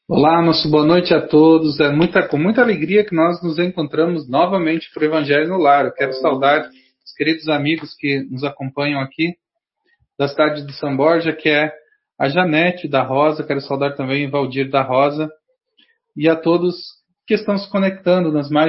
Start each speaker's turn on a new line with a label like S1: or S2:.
S1: Olá, nosso boa noite a todos. Com muita alegria que nós nos encontramos novamente para o Evangelho no Lar. Eu quero saudar os queridos amigos que nos acompanham aqui da cidade de São Borja, que é a Janete da Rosa. Quero saudar também o Valdir da Rosa e a todos que estão se conectando nas mais